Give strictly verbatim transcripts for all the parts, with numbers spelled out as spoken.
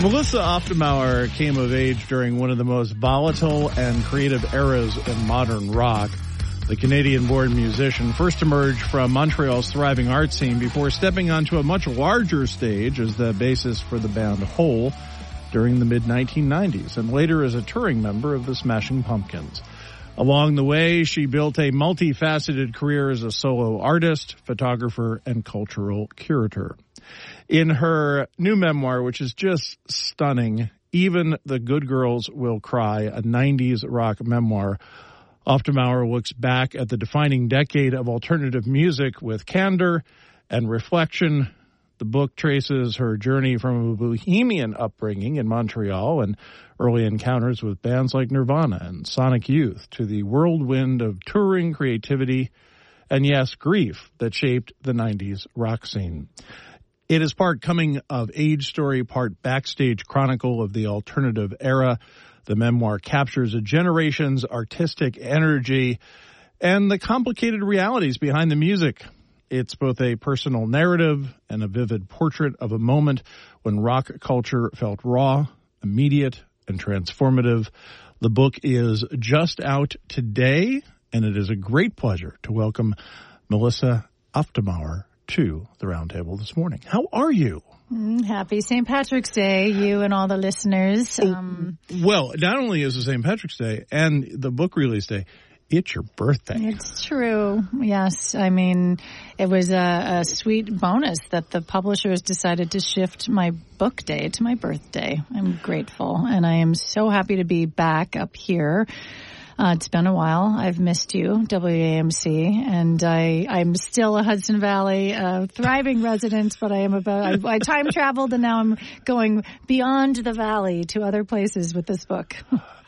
Melissa Auf der Maur came of age during one of the most volatile and creative eras in modern rock. The Canadian-born musician first emerged from Montreal's thriving art scene before stepping onto a much larger stage as the bassist for the band Hole during the mid nineteen nineties, and later as a touring member of the Smashing Pumpkins. Along the way, she built a multifaceted career as a solo artist, photographer, and cultural curator. In her new memoir, which is just stunning, Even the Good Girls Will Cry, a nineties rock memoir, Auf der Maur looks back at the defining decade of alternative music with candor and reflection. The book traces her journey from a bohemian upbringing in Montreal and early encounters with bands like Nirvana and Sonic Youth to the whirlwind of touring creativity and, yes, grief that shaped the nineties rock scene. It is part coming-of-age story, part backstage chronicle of the alternative era. The memoir captures a generation's artistic energy and the complicated realities behind the music. It's both a personal narrative and a vivid portrait of a moment when rock culture felt raw, immediate, and transformative. The book is just out today, and it is a great pleasure to welcome Melissa Auf der Maur to the Roundtable this morning. How are you? Happy Saint Patrick's Day, you and all the listeners. Um, well, not only is it Saint Patrick's Day and the book release day, it's your birthday. It's true. Yes. I mean, it was a, a sweet bonus that the publishers decided to shift my book day to my birthday. I'm grateful, and I am so happy to be back up here. Uh, it's been a while. I've missed you, W A M C, and I, I'm still a Hudson Valley uh, thriving resident, but I am about, I, I time traveled and now I'm going beyond the valley to other places with this book.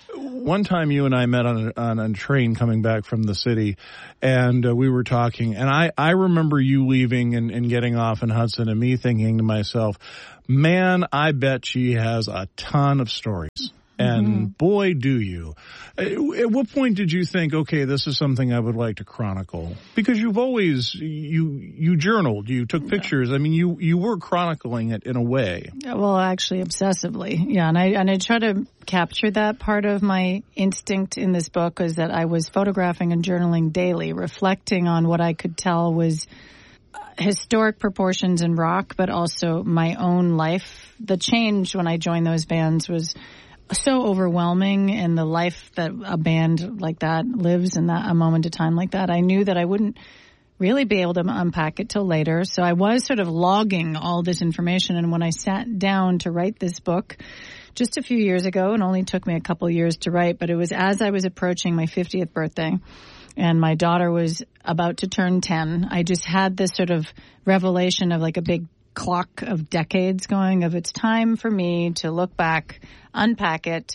One time you and I met on a, on a train coming back from the city, and uh, we were talking, and I, I remember you leaving and, and getting off in Hudson and me thinking to myself, man, I bet she has a ton of stories. And mm-hmm. boy, do you. At what point did you think, okay, this is something I would like to chronicle? Because you've always, you you journaled, you took pictures. I mean, you, you were chronicling it in a way. Well, actually, obsessively. Yeah, and I and I try to capture that. Part of my instinct in this book was that I was photographing and journaling daily, reflecting on what I could tell was historic proportions in rock, but also my own life. The change when I joined those bands was so overwhelming, and the life that a band like that lives in that a moment of time like that, I knew that I wouldn't really be able to unpack it till later. So I was sort of logging all this information. And when I sat down to write this book just a few years ago, it only took me a couple years to write, but it was as I was approaching my fiftieth birthday and my daughter was about to turn ten, I just had this sort of revelation of like a big clock of decades going of it's time for me to look back, unpack it,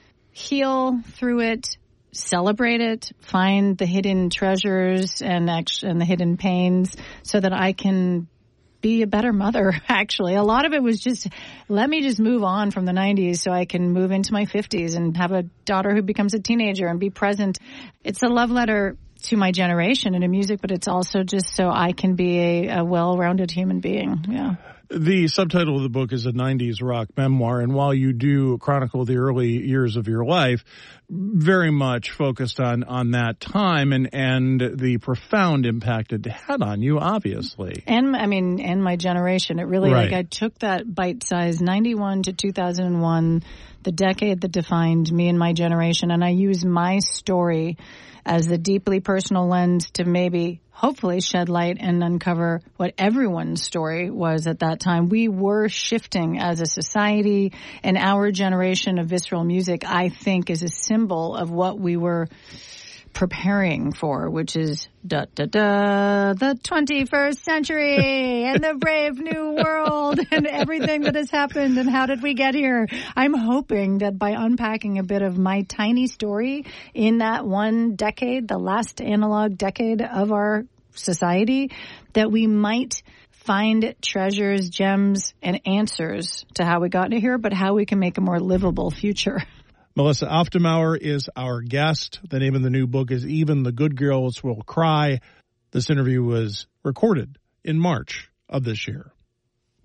heal through it, celebrate it, find the hidden treasures and actually, and the hidden pains so that I can be a better mother, actually. A lot of it was just, let me just move on from the nineties so I can move into my fifties and have a daughter who becomes a teenager and be present. It's a love letter to my generation and to music, but it's also just so I can be a, a well-rounded human being. Yeah. The subtitle of the book is a nineties rock memoir, and while you do chronicle the early years of your life, very much focused on, on that time and, and the profound impact it had on you, obviously. And, I mean, and my generation. It really, right. like, I took that bite-sized ninety-one to two thousand one, the decade that defined me and my generation, and I used my story as a deeply personal lens to maybe hopefully shed light and uncover what everyone's story was at that time. We were shifting as a society, and our generation of visceral music, I think, is a symbol of what we were preparing for, which is da da da the twenty-first century and the brave new world and everything that has happened and how did we get here. I'm hoping that by unpacking a bit of my tiny story in that one decade, the last analog decade of our society, that we might find treasures, gems, and answers to how we got to here, but how we can make a more livable future. Melissa Auf der Maur is our guest. The name of the new book is Even the Good Girls Will Cry. This interview was recorded in March of this year.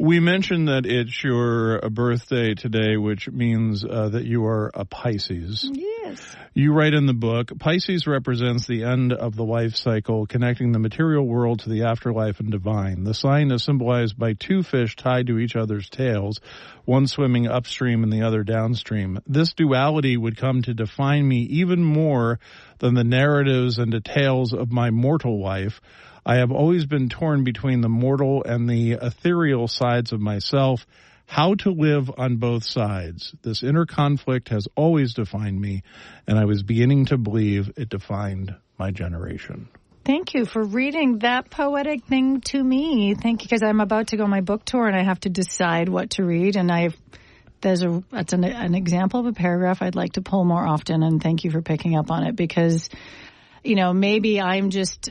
We mentioned that it's your birthday today, which means uh, that you are a Pisces. Yes. You write in the book, Pisces represents the end of the life cycle, connecting the material world to the afterlife and divine. The sign is symbolized by two fish tied to each other's tails, one swimming upstream and the other downstream. This duality would come to define me even more than the narratives and details of my mortal life. I have always been torn between the mortal and the ethereal sides of myself. How to live on both sides. This inner conflict has always defined me, and I was beginning to believe it defined my generation. Thank you for reading that poetic thing to me. Thank you, because I'm about to go on my book tour, and I have to decide what to read, and I've There's a that's an, an example of a paragraph I'd like to pull more often, and thank you for picking up on it, because, you know, maybe I'm just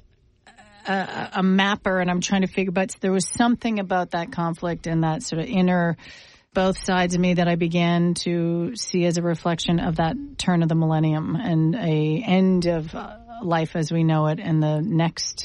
A, a mapper and I'm trying to figure, but there was something about that conflict and that sort of inner both sides of me that I began to see as a reflection of that turn of the millennium and a end of uh, life as we know it, and the next,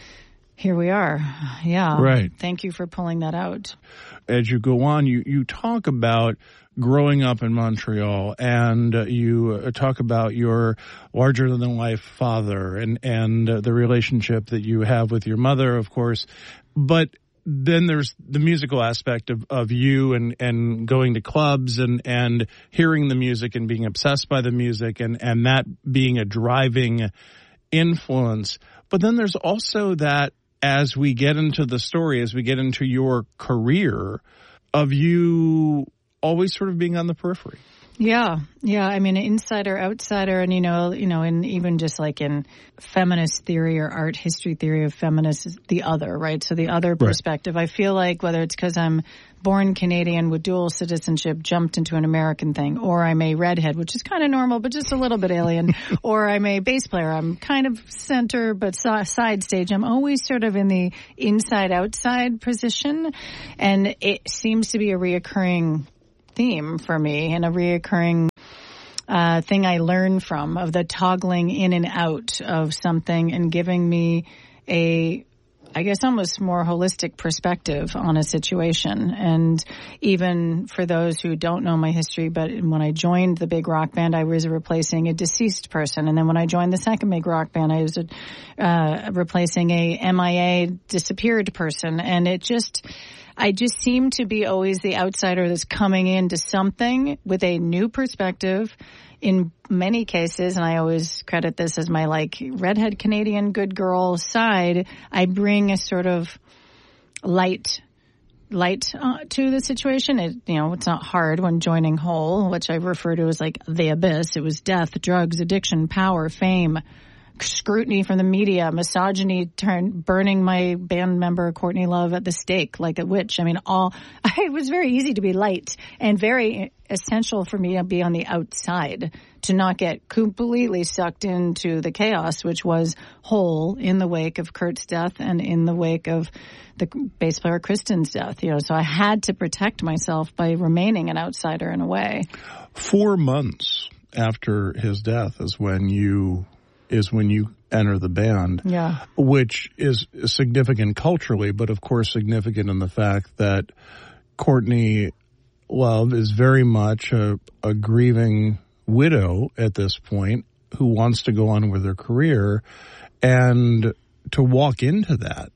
here we are. Yeah. Right. Thank you for pulling that out. As you go on, you, you talk about growing up in Montreal, and uh, you uh, talk about your larger-than-life father and, and uh, the relationship that you have with your mother, of course. But then there's the musical aspect of, of you and, and going to clubs and, and hearing the music and being obsessed by the music and, and that being a driving influence. But then there's also that, as we get into the story, as we get into your career, of you always sort of being on the periphery. Yeah, yeah. I mean, insider, outsider, and you know, you know, and even just like in feminist theory or art history theory of feminists, the other, right? So the other perspective. Right. I feel like whether it's because I'm born Canadian with dual citizenship, jumped into an American thing, or I'm a redhead, which is kind of normal, but just a little bit alien, or I'm a bass player. I'm kind of center, but side stage. I'm always sort of in the inside-outside position, and it seems to be a reoccurring theme for me and a reoccurring uh, thing I learn from, of the toggling in and out of something and giving me a, I guess, almost more holistic perspective on a situation. And even for those who don't know my history, but when I joined the big rock band, I was replacing a deceased person. And then when I joined the second big rock band, I was uh, replacing a M I A disappeared person. And it just... I just seem to be always the outsider that's coming into something with a new perspective in many cases, and I always credit this as my, like, redhead Canadian good girl side. I bring a sort of light light uh, to the situation. It, you know, it's not hard when joining Hole, which I refer to as, like, the abyss. It was death, drugs, addiction, power, fame, scrutiny from the media, misogyny, turn, burning my band member Courtney Love at the stake like a witch. I mean, all it was very easy to be light and very essential for me to be on the outside, to not get completely sucked into the chaos, which was Hole in the wake of Kurt's death and in the wake of the bass player Kristen's death. You know, so I had to protect myself by remaining an outsider in a way. Four months after his death is when you. is when you enter the band, yeah. which is significant culturally, but of course significant in the fact that Courtney Love is very much a, a grieving widow at this point who wants to go on with her career, and to walk into that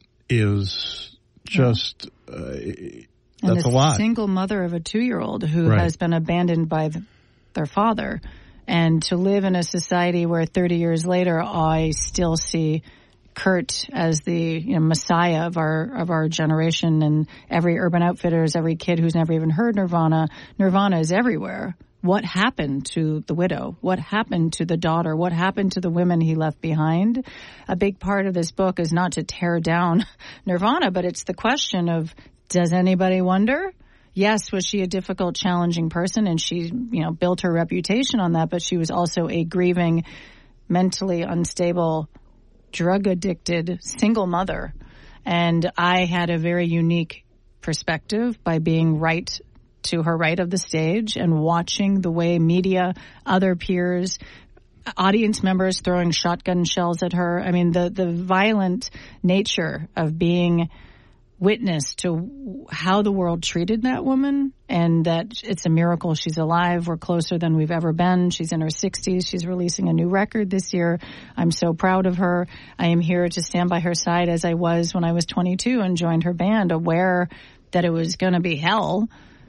is just, yeah. uh, that's and a, a lot. Single mother of a two-year-old who right. has been abandoned by the, their father. And to live in a society where thirty years later, I still see Kurt as the you know, messiah of our of our generation, and every Urban Outfitters, every kid who's never even heard Nirvana, Nirvana is everywhere. What happened to the widow? What happened to the daughter? What happened to the women he left behind? A big part of this book is not to tear down Nirvana, but it's the question of, does anybody wonder? Yes, was she a difficult, challenging person, and she, you know, built her reputation on that, but she was also a grieving, mentally unstable, drug-addicted single mother. And I had a very unique perspective by being right to her right of the stage and watching the way media, other peers, audience members throwing shotgun shells at her. I mean, the, the violent nature of being witness to how the world treated that woman, and that it's a miracle she's alive. We're closer than we've ever been. She's in her sixties. She's releasing a new record this year. I'm so proud of her. I am here to stand by her side as I was when I was twenty-two and joined her band, aware that it was going to be hell,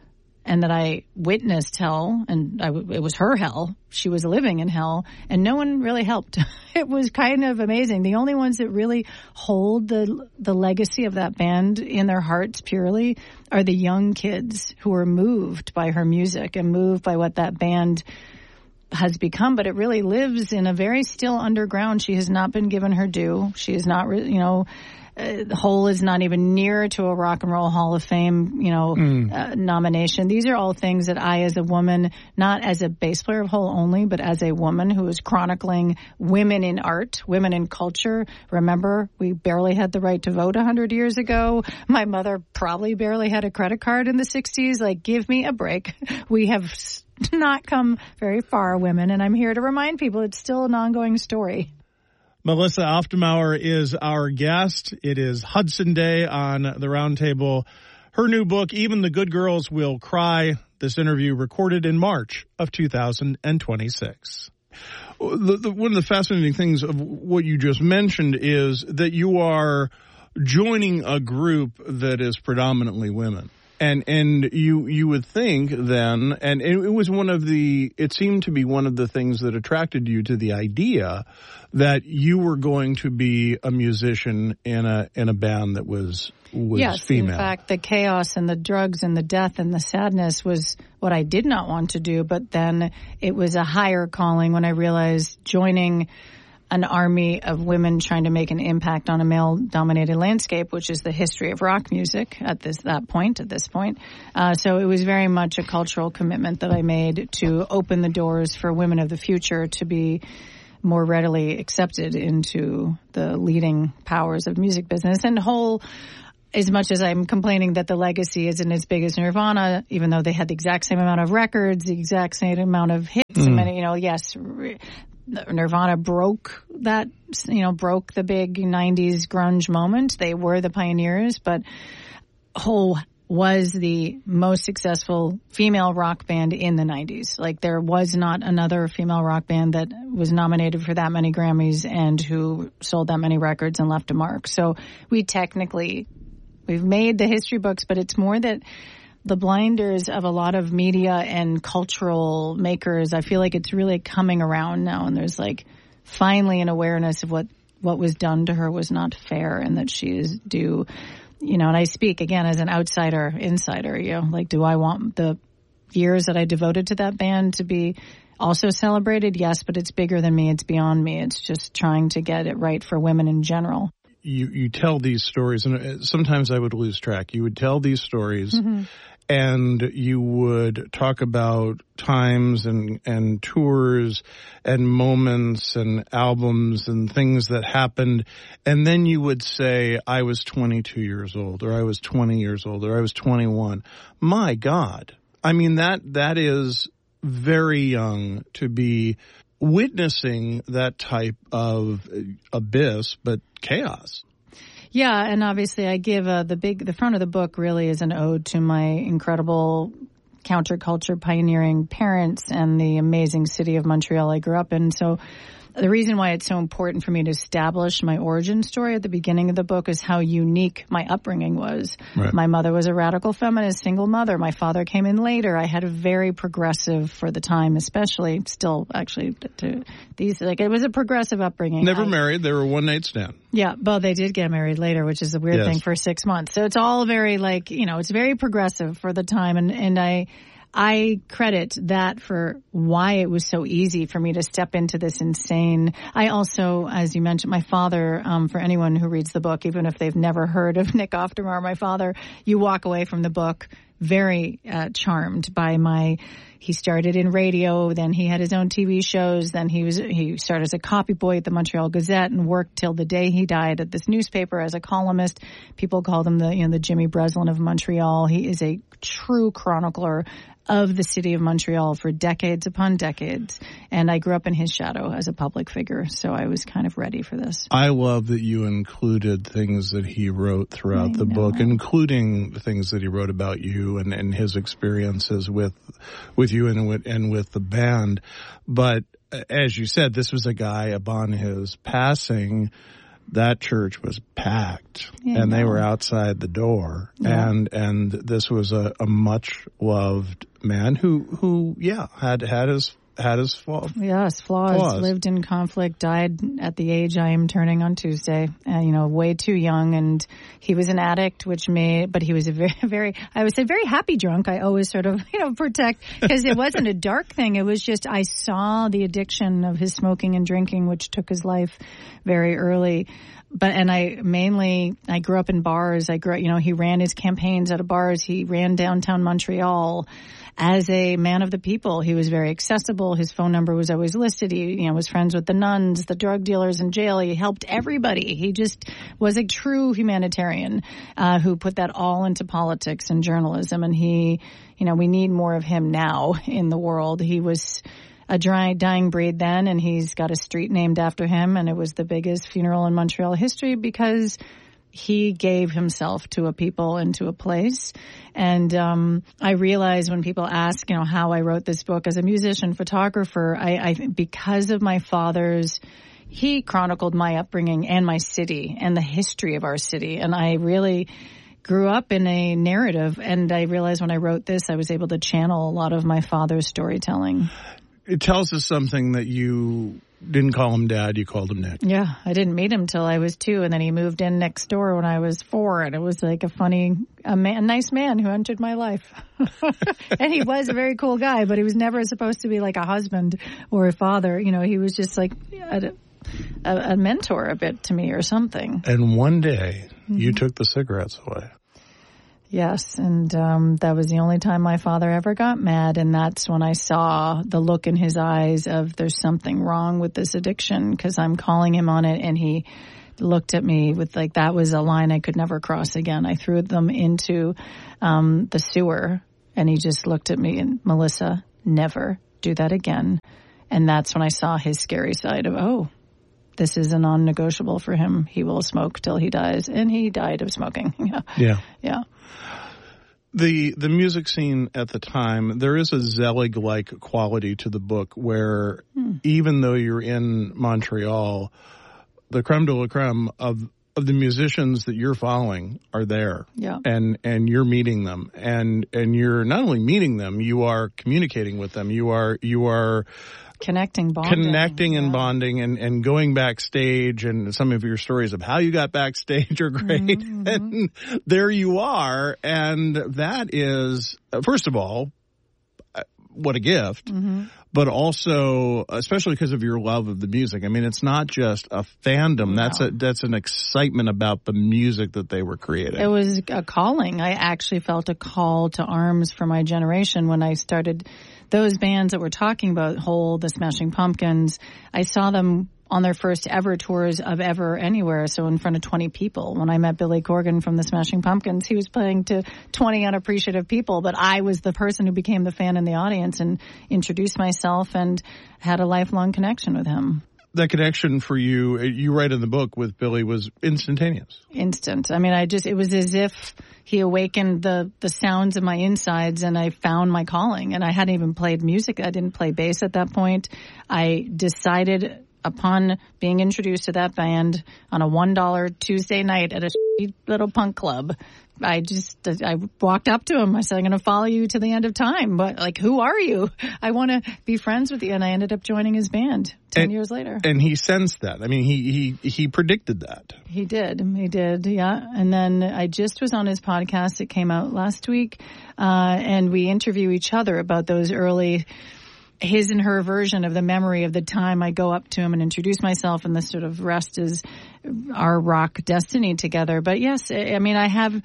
and that I witnessed hell, and I, it was her hell. She was living in hell, and no one really helped. It was kind of amazing. The only ones that really hold the the legacy of that band in their hearts purely are the young kids who are moved by her music and moved by what that band has become. But it really lives in a very still underground. She has not been given her due. She is not, you know, Uh, Hole is not even near to a Rock and Roll Hall of Fame, you know, mm. uh, nomination. These are all things that I, as a woman, not as a bass player of Hole only, but as a woman who is chronicling women in art, women in culture. Remember, we barely had the right to vote one hundred years ago. My mother probably barely had a credit card in the sixties. Like, give me a break. We have not come very far, women, and I'm here to remind people it's still an ongoing story. Melissa Auftemauer is our guest. It is Hudson Day on the Roundtable. Her new book, Even the Good Girls Will Cry. This interview recorded in March of two thousand twenty-six. The, the, one of the fascinating things of what you just mentioned is that you are joining a group that is predominantly women. And and you you would think then, and it was one of the, it seemed to be one of the things that attracted you to the idea that you were going to be a musician in a in a band that was was yes, female. In fact, the chaos and the drugs and the death and the sadness was what I did not want to do. But then it was a higher calling when I realized joining an army of women trying to make an impact on a male-dominated landscape, which is the history of rock music at this that point. At this point, uh, so it was very much a cultural commitment that I made to open the doors for women of the future to be more readily accepted into the leading powers of music business. And Hole, as much as I'm complaining that the legacy isn't as big as Nirvana, even though they had the exact same amount of records, the exact same amount of hits, mm. and many, you know, yes. Nirvana broke that, you know, broke the big nineties grunge moment. They were the pioneers, but Hole was the most successful female rock band in the nineties. Like, there was not another female rock band that was nominated for that many Grammys and who sold that many records and left a mark. So we technically, we've made the history books, but it's more that the blinders of a lot of media and cultural makers, I feel like it's really coming around now, and there's like finally an awareness of what, what was done to her was not fair, and that she is due, you know, and I speak again as an outsider, insider, you know, like, do I want the years that I devoted to that band to be also celebrated? Yes, but it's bigger than me. It's beyond me. It's just trying to get it right for women in general. You, you tell these stories, and sometimes I would lose track. You would tell these stories, mm-hmm. and you would talk about times and, and tours and moments and albums and things that happened, and then you would say, I was twenty-two years old, or I was twenty years old, or I was twenty-one. My God. I mean, that that is very young to be witnessing that type of abyss, but chaos. Yeah, and obviously I give uh, the big, the front of the book really is an ode to my incredible counterculture pioneering parents and the amazing city of Montreal I grew up in. So the reason why it's so important for me to establish my origin story at the beginning of the book is how unique my upbringing was. Right. My mother was a radical feminist, single mother. My father came in later. I had a very progressive, for the time especially, still actually, to these, like, it was a progressive upbringing. Never I, married. They were one night stand. Yeah, well, they did get married later, which is a weird yes. thing for six months. So it's all very, like, you know, it's very progressive for the time. And, and I... I credit that for why it was so easy for me to step into this insane. I also, as you mentioned, my father, um, for anyone who reads the book, even if they've never heard of Nick Auftemauer, my father, you walk away from the book very uh, charmed by my he started in radio, then he had his own T V shows, then he was he started as a copy boy at the Montreal Gazette and worked till the day he died at this newspaper as a columnist. People called him the you know the Jimmy Breslin of Montreal. He is a true chronicler of the city of Montreal for decades upon decades. And I grew up in his shadow as a public figure, so I was kind of ready for this. I love that you included things that he wrote throughout I the know. book, including the things that he wrote about you and, and his experiences with with you and with, and with the band. But as you said, this was a guy upon his passing. That church was packed, yeah, and they were outside the door, yeah. and and this was a, a much loved man who who yeah had had his had his flaws. Yes, flaws, flaws. Lived in conflict, died at the age I am turning on Tuesday. Uh, you know, way too young, and he was an addict, which made. But he was a very, very. I would say very happy drunk. I always sort of you know protect because it wasn't a dark thing. It was just I saw the addiction of his smoking and drinking, which took his life very early. But, and I mainly, I grew up in bars. I grew up, you know, he ran his campaigns out of bars. He ran downtown Montreal as a man of the people. He was very accessible. His phone number was always listed. He, you know, was friends with the nuns, the drug dealers in jail. He helped everybody. He just was a true humanitarian, uh, who put that all into politics and journalism. And he, you know, we need more of him now in the world. He was a dry, dying breed then, and he's got a street named after him, and it was the biggest funeral in Montreal history because he gave himself to a people and to a place. And um, I realize when people ask, you know, how I wrote this book as a musician, photographer, I, I because of my father's, he chronicled my upbringing and my city and the history of our city, and I really grew up in a narrative, and I realized when I wrote this, I was able to channel a lot of my father's storytelling. It tells us something that you didn't call him Dad, you called him Nick. Yeah, I didn't meet him till I was two, and then he moved in next door when I was four, and it was like a funny, a, man, a nice man who entered my life. And he was a very cool guy, but he was never supposed to be like a husband or a father. You know, he was just like a, a, a mentor a bit to me or something. And one day, mm-hmm. you took the cigarettes away. Yes, and um, that was the only time my father ever got mad, and that's when I saw the look in his eyes of there's something wrong with this addiction because I'm calling him on it, and he looked at me with like that was a line I could never cross again. I threw them into um, the sewer, and he just looked at me and, Melissa, never do that again. And that's when I saw his scary side of, oh, this is a non-negotiable for him. He will smoke till he dies, and he died of smoking. Yeah. Yeah. Yeah. The the music scene at the time, there is a Zelig-like quality to the book where hmm. even though you're in Montreal, the creme de la creme of of the musicians that you're following are there. Yeah. And and you're meeting them. And and you're not only meeting them, you are communicating with them. You are you are Connecting, bonding. Connecting and yeah. bonding and, and going backstage, and some of your stories of how you got backstage are great. Mm-hmm. And there you are. And that is, first of all, what a gift, mm-hmm. but also, especially because of your love of the music. I mean, it's not just a fandom. No. That's a, that's an excitement about the music that they were creating. It was a calling. I actually felt a call to arms for my generation when I started those bands that we're talking about, Hole, the Smashing Pumpkins. I saw them on their first ever tours of Ever Anywhere, so in front of twenty people. When I met Billy Corgan from the Smashing Pumpkins, he was playing to twenty unappreciative people, but I was the person who became the fan in the audience and introduced myself and had a lifelong connection with him. That connection for you, you write in the book with Billy, was instantaneous. Instant. I mean, I just, it was as if he awakened the, the sounds of my insides and I found my calling. And I hadn't even played music. I didn't play bass at that point. I decided upon being introduced to that band on a one dollar Tuesday night at a little punk club, I just, I walked up to him. I said, I'm going to follow you to the end of time. But, like, who are you? I want to be friends with you. And I ended up joining his band ten and, years later. And he sensed that. I mean, he, he, he predicted that. He did. He did, yeah. And then I just was on his podcast. It came out last week. Uh, and we interview each other about those early his and her version of the memory of the time I go up to him and introduce myself, and the sort of rest is our rock destiny together. But yes, I mean, I have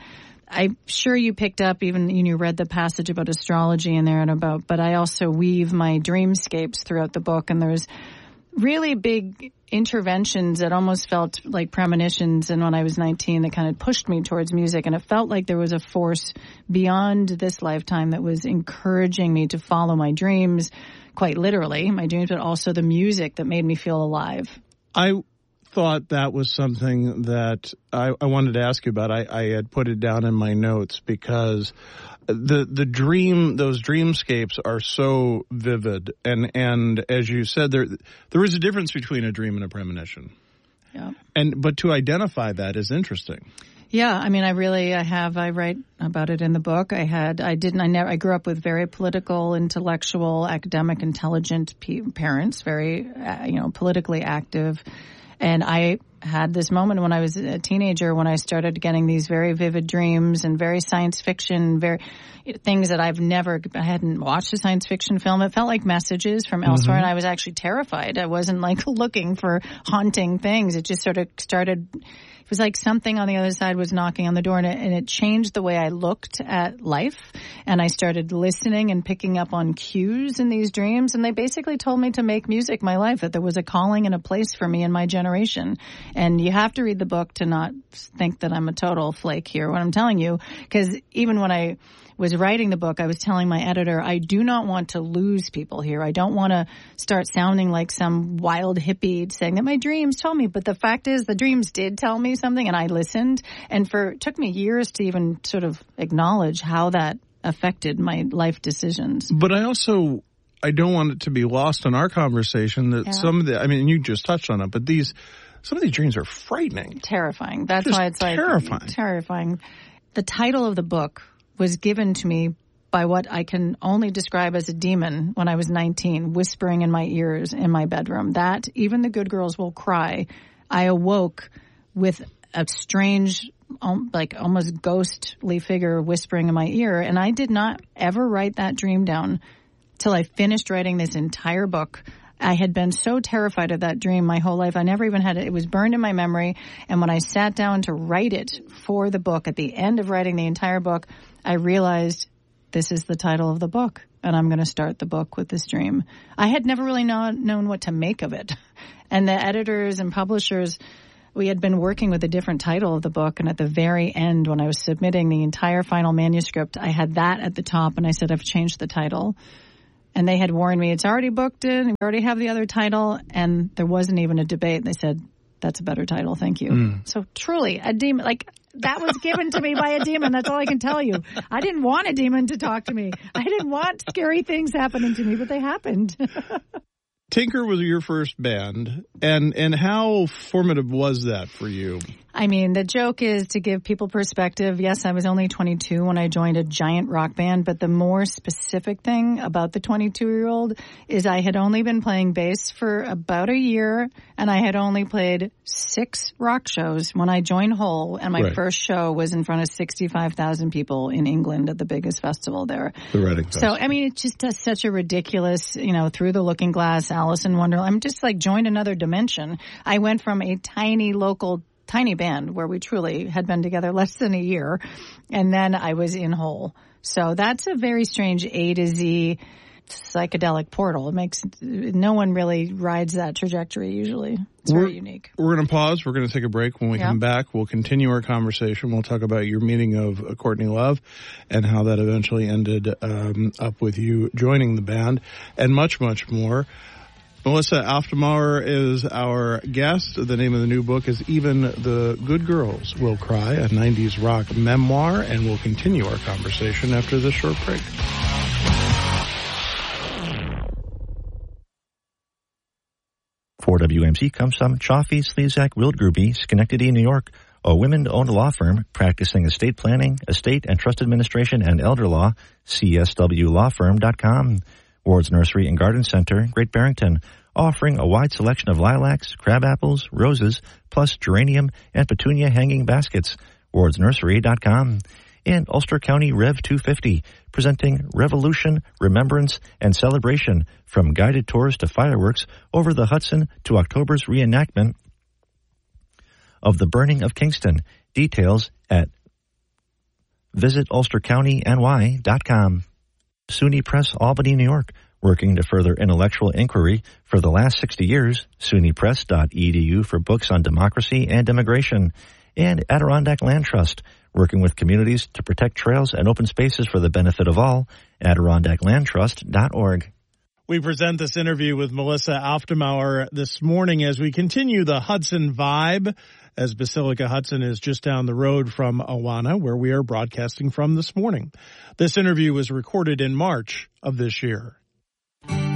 I'm sure you picked up, even you read the passage about astrology in there and about, but I also weave my dreamscapes throughout the book, and there's really big interventions that almost felt like premonitions. And when I was nineteen, that kind of pushed me towards music, and it felt like there was a force beyond this lifetime that was encouraging me to follow my dreams, quite literally, my dreams, but also the music that made me feel alive. I thought that was something that I, I wanted to ask you about. I, I had put it down in my notes because the the dream, those dreamscapes are so vivid, and and as you said, there there is a difference between a dream and a premonition. Yeah. And but to identify that is interesting. Yeah, I mean, I really, I have, I write about it in the book. I had, I didn't, I never, I grew up with very political, intellectual, academic, intelligent pe- parents, very, uh, you know, politically active. And I had this moment when I was a teenager when I started getting these very vivid dreams and very science fiction, very things that I've never, I hadn't watched a science fiction film. It felt like messages from elsewhere, mm-hmm. and I was actually terrified. I wasn't like looking for haunting things. It just sort of started. It was like something on the other side was knocking on the door, and it, and it changed the way I looked at life. And I started listening and picking up on cues in these dreams. And they basically told me to make music my life, that there was a calling and a place for me in my generation. And you have to read the book to not think that I'm a total flake here, what I'm telling you. Because even when I was writing the book, I was telling my editor, I do not want to lose people here. I don't want to start sounding like some wild hippie saying that my dreams told me. But the fact is, the dreams did tell me something, and I listened. And for it took me years to even sort of acknowledge how that affected my life decisions. But I also, I don't want it to be lost in our conversation that yeah. some of the, I mean, you just touched on it, but these, some of these dreams are frightening. Terrifying. That's just why it's terrifying. like terrifying. The title of the book was given to me by what I can only describe as a demon when I was nineteen, whispering in my ears in my bedroom. That, even the good girls will cry. I awoke with a strange, um, like almost ghostly figure whispering in my ear, and I did not ever write that dream down till I finished writing this entire book. I had been so terrified of that dream my whole life. I never even had it. It was burned in my memory. And when I sat down to write it for the book, at the end of writing the entire book, I realized this is the title of the book, and I'm going to start the book with this dream. I had never really know, known what to make of it. And the editors and publishers, we had been working with a different title of the book. And at the very end, when I was submitting the entire final manuscript, I had that at the top, and I said, I've changed the title. And they had warned me, it's already booked in, we already have the other title, and there wasn't even a debate. They said, that's a better title, thank you. Mm. So truly, a demon, like, that was given to me by a demon. That's all I can tell you. I didn't want a demon to talk to me. I didn't want scary things happening to me, but they happened. Tinker was your first band, and, and how formative was that for you? I mean, the joke is to give people perspective. Yes, I was only twenty-two when I joined a giant rock band, but the more specific thing about the twenty-two-year-old is I had only been playing bass for about a year, and I had only played six rock shows when I joined Hole, and my right. first show was in front of sixty-five thousand people in England at the biggest festival there. The Reading Festival. So, I mean, it's just a, such a ridiculous, you know, Through the Looking Glass, Alice in Wonderland. I'm just like joined another dimension. I went from a tiny local tiny band where we truly had been together less than a year, and then I was in Hole. So that's a very strange A to Z psychedelic portal. It makes no one really rides that trajectory usually. It's we're, very unique. We're going to pause. We're going to take a break. When we yeah. come back, we'll continue our conversation. We'll talk about your meeting of uh, Courtney Love and how that eventually ended um, up with you joining the band, and much, much more. Melissa Auf-der-Mauer is our guest. The name of the new book is Even the Good Girls Will Cry, a nineties rock memoir, and we'll continue our conversation after this short break. For W M C comes from Chaffee, Slezak, Wildgruby, Schenectady, New York, a women-owned law firm practicing estate planning, estate and trust administration, and elder law, C S W law firm dot com. Ward's Nursery and Garden Center, Great Barrington, offering a wide selection of lilacs, crab apples, roses, plus geranium and petunia hanging baskets. Wards Nursery dot com. And Ulster County Rev two fifty, presenting Revolution, Remembrance, and Celebration, from guided tours to fireworks over the Hudson to October's reenactment of the burning of Kingston. Details at Visit ulster county n y dot com. SUNY Press, Albany, New York, working to further intellectual inquiry for the last sixty years. suny press dot e d u for books on democracy and immigration. And Adirondack Land Trust, working with communities to protect trails and open spaces for the benefit of all. adirondack land trust dot org. We present this interview with Melissa Auftemauer this morning as we continue the Hudson vibe, as Basilica Hudson is just down the road from Awana, where we are broadcasting from this morning. This interview was recorded in March of this year.